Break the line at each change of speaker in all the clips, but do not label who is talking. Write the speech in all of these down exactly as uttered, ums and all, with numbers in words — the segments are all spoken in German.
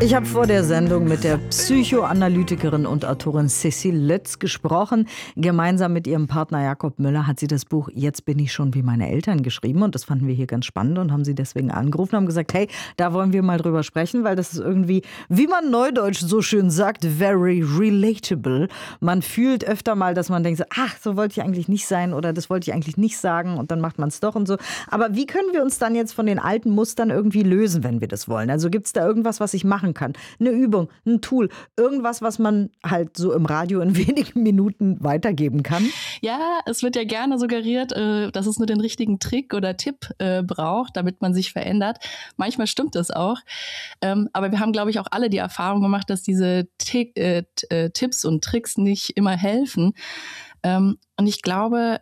Ich habe vor der Sendung mit der Psychoanalytikerin und Autorin Cécile Lötz gesprochen. Gemeinsam mit ihrem Partner Jakob Müller hat sie das Buch Jetzt bin ich schon wie meine Eltern geschrieben. Und das fanden wir hier ganz spannend und haben sie deswegen angerufen und haben gesagt, hey, da wollen wir mal drüber sprechen, weil das ist irgendwie, wie man neudeutsch so schön sagt, very relatable. Man fühlt öfter mal, dass man denkt, so, ach, so wollte ich eigentlich nicht sein oder das wollte ich eigentlich nicht sagen und dann macht man es doch und so. Aber wie können wir uns dann jetzt von den alten Mustern irgendwie lösen, wenn wir das wollen? Also gibt es da irgendwas, was ich machen kann? Eine Übung, ein Tool, irgendwas, was man halt so im Radio in wenigen Minuten weitergeben kann?
Ja, es wird ja gerne suggeriert, dass es nur den richtigen Trick oder Tipp braucht, damit man sich verändert. Manchmal stimmt das auch. Aber wir haben, glaube ich, auch alle die Erfahrung gemacht, dass diese T- äh, Tipps und Tricks nicht immer helfen. Und ich glaube,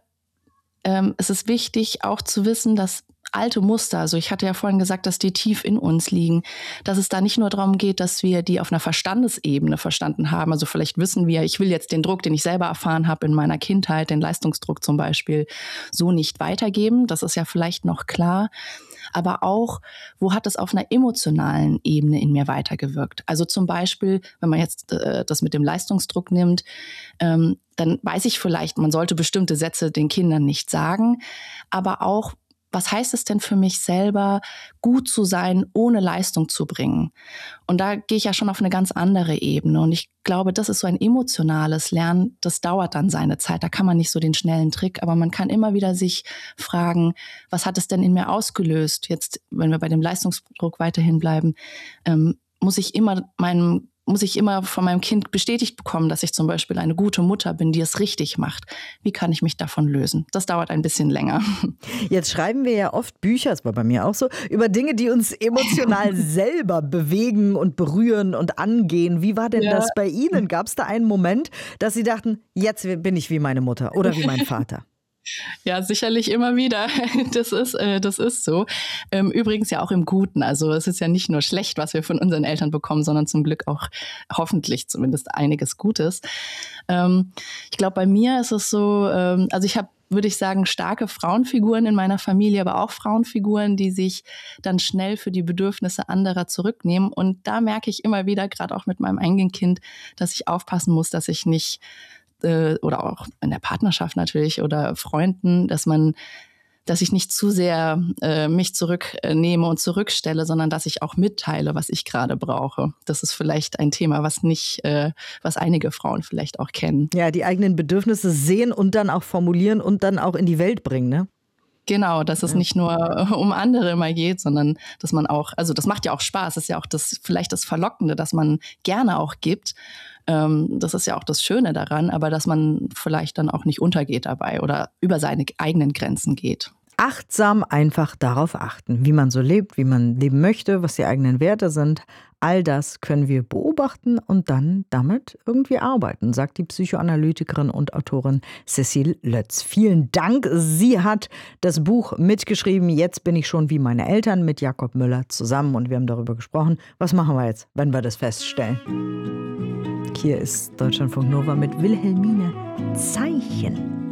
es ist wichtig auch zu wissen, dass alte Muster, also ich hatte ja vorhin gesagt, dass die tief in uns liegen, dass es da nicht nur darum geht, dass wir die auf einer Verstandesebene verstanden haben. Also vielleicht wissen wir, ich will jetzt den Druck, den ich selber erfahren habe in meiner Kindheit, den Leistungsdruck zum Beispiel, so nicht weitergeben. Das ist ja vielleicht noch klar. Aber auch, wo hat es auf einer emotionalen Ebene in mir weitergewirkt? Also zum Beispiel, wenn man jetzt äh, das mit dem Leistungsdruck nimmt, ähm, dann weiß ich vielleicht, man sollte bestimmte Sätze den Kindern nicht sagen, aber auch, was heißt es denn für mich selber, gut zu sein, ohne Leistung zu bringen? Und da gehe ich ja schon auf eine ganz andere Ebene. Und ich glaube, das ist so ein emotionales Lernen, das dauert dann seine Zeit. Da kann man nicht so den schnellen Trick, aber man kann immer wieder sich fragen, was hat es denn in mir ausgelöst? Jetzt, wenn wir bei dem Leistungsdruck weiterhin bleiben, ähm, muss ich immer meinem muss ich immer von meinem Kind bestätigt bekommen, dass ich zum Beispiel eine gute Mutter bin, die es richtig macht. Wie kann ich mich davon lösen? Das dauert ein bisschen länger.
Jetzt schreiben wir ja oft Bücher, das war bei mir auch so, über Dinge, die uns emotional selber bewegen und berühren und angehen. Wie war denn ja. das bei Ihnen? Gab es da einen Moment, dass Sie dachten, jetzt bin ich wie meine Mutter oder wie mein Vater?
Ja, sicherlich immer wieder. Das ist, äh, das ist so. Ähm, übrigens ja auch im Guten. Also es ist ja nicht nur schlecht, was wir von unseren Eltern bekommen, sondern zum Glück auch hoffentlich zumindest einiges Gutes. Ähm, ich glaube, bei mir ist es so, ähm, also ich habe, würde ich sagen, starke Frauenfiguren in meiner Familie, aber auch Frauenfiguren, die sich dann schnell für die Bedürfnisse anderer zurücknehmen. Und da merke ich immer wieder, gerade auch mit meinem eigenen Kind, dass ich aufpassen muss, dass ich nicht oder auch in der Partnerschaft natürlich oder Freunden, dass man, dass ich nicht zu sehr äh, mich zurücknehme und zurückstelle, sondern dass ich auch mitteile, was ich gerade brauche. Das ist vielleicht ein Thema, was nicht, äh, was einige Frauen vielleicht auch kennen.
Ja, die eigenen Bedürfnisse sehen und dann auch formulieren und dann auch in die Welt bringen, ne?
Genau, dass es nicht nur um andere immer geht, sondern dass man auch, also das macht ja auch Spaß, das ist ja auch das vielleicht das Verlockende, dass man gerne auch gibt. Ähm, das ist ja auch das Schöne daran, aber dass man vielleicht dann auch nicht untergeht dabei oder über seine eigenen Grenzen geht.
Achtsam einfach darauf achten, wie man so lebt, wie man leben möchte, was die eigenen Werte sind. All das können wir beobachten und dann damit irgendwie arbeiten, sagt die Psychoanalytikerin und Autorin Cécile Lötz. Vielen Dank. Sie hat das Buch mitgeschrieben, Jetzt bin ich schon wie meine Eltern, mit Jakob Müller zusammen. Und wir haben darüber gesprochen, was machen wir jetzt, wenn wir das feststellen. Hier ist Deutschlandfunk Nova mit Wilhelmine Zeichen.